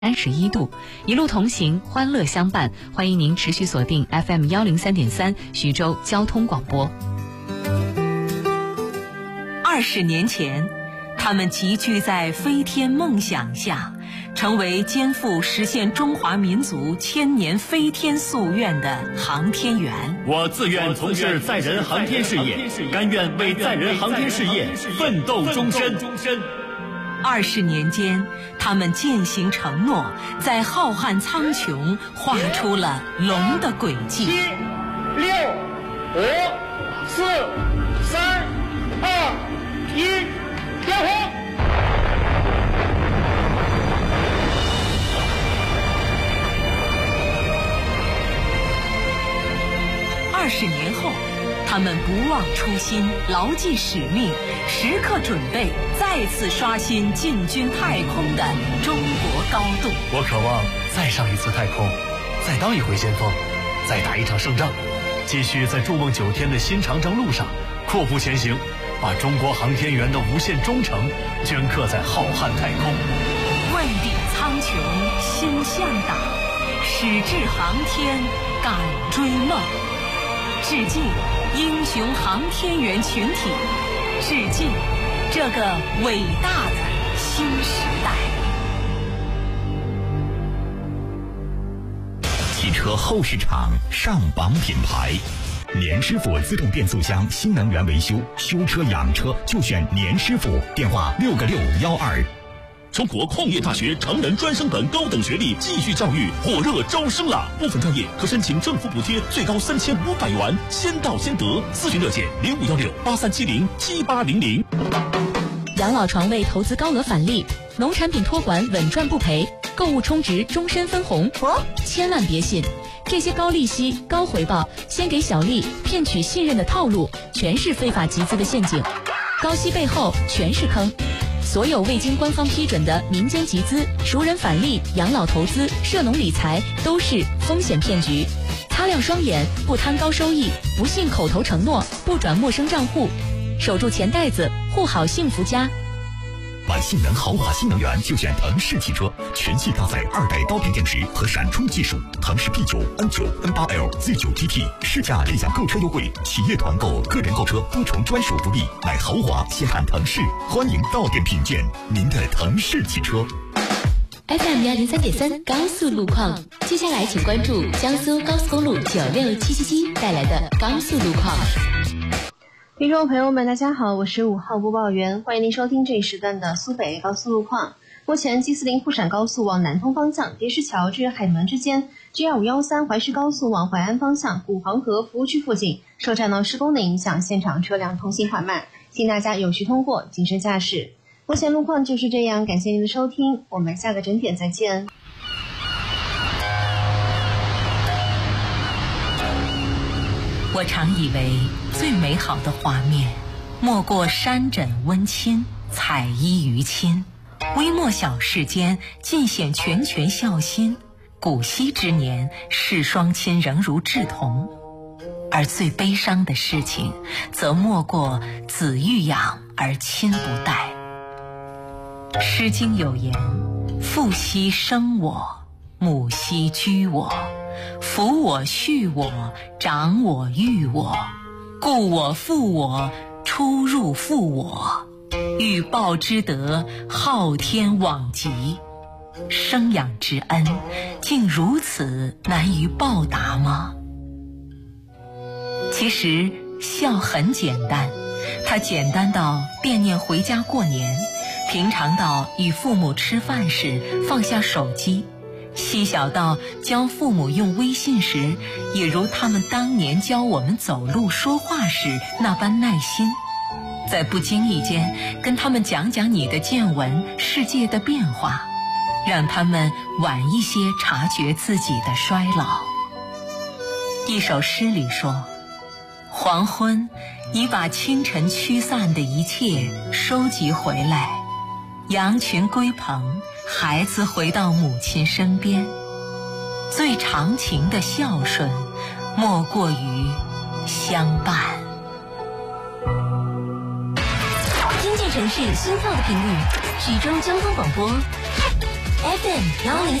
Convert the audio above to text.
31度，一路同行，欢乐相伴。欢迎您持续锁定 FM 103.3徐州交通广播。 20年前，他们集聚在飞天梦想下，成为肩负实现中华民族千年飞天夙愿的航天员。 我自愿从事载人航天事业，甘愿为载人航天事业奋斗终身。 20年间，他们践行承诺，在浩瀚苍穹画出了龙的轨迹。7、6、5、4、3、2、1，点火！20年后，他们不忘初心，牢记使命，时刻准备再次刷新进军太空的中国高度。 我渴望再上一次太空，再当一回先锋，再打一场胜仗，继续在筑梦9天的新长征路上阔步前行，把中国航天员的无限忠诚镌刻在浩瀚太空。 问鼎苍穹心向党，矢志航天敢追梦。致敬英雄航天员群体，致敬这个伟大的新时代。 汽车后市场上榜品牌，年师傅自动变速箱新能源维修，修车养车就选年师傅，电话6个612。 中国矿业大学成人专升本高等学历继续教育火热招生了，部分专业可申请政府补贴，最高3500元，先到先得。咨询热线051683707800。 养老床位投资高额返利，农产品托管稳赚不赔，购物充值终身分红。千万别信，这些高利息、高回报、先给小利、骗取信任的套路，全是非法集资的陷阱。高息背后全是坑。所有未经官方批准的民间集资、熟人返利、养老投资、涉农理财都是风险骗局。擦亮双眼，不贪高收益，不信口头承诺，不转陌生账户，守住钱袋子，护好幸福家。 买性能豪华新能源就选腾势汽车，全系搭载2代刀片电池和闪充技术，腾势 P9、N9、N8L、Z9GT，试驾立享购车优惠，企业团购、个人购车多重专属福利。买豪华先看腾势，欢迎到店品鉴您的腾势汽车。 FM 103.3高速路况，接下来请关注江苏高速公路96777带来的高速路况。 听众朋友们大家好，我是5号播报员，欢迎您收听这一时段的苏北高速路况。目前 G40 沪陕高速往南通方向，叠石桥至海门之间， G2513 淮石高速往淮安方向，古黄河服务区附近受占道施工的影响，现场车辆通行缓慢，请大家有序通过，谨慎驾驶。目前路况就是这样，感谢您的收听，我们下个整点再见。 我常以为最美好的画面，莫过山枕温馨，彩衣娱亲。微末小事间，尽显拳拳孝心。古稀之年，世双亲仍如稚童。而最悲伤的事情，则莫过子欲养而亲不待。诗经有言：父兮生我，母兮居我，抚我恤我，长我育我，故我负我，出入负我，欲报之德，昊天罔极。生养之恩，竟如此难于报答吗？其实孝很简单，它简单到惦念回家过年，平常到与父母吃饭时放下手机，细小到教父母用微信时，也如他们当年教我们走路说话时那般耐心。在不经意间跟他们讲讲你的见闻，世界的变化，让他们晚一些察觉自己的衰老。一首诗里说，黄昏已把清晨驱散的一切收集回来，羊群归棚，孩子回到母亲身边。最长情的孝顺，莫过于相伴。 听见城市心跳的频率，徐州交通广播 FM10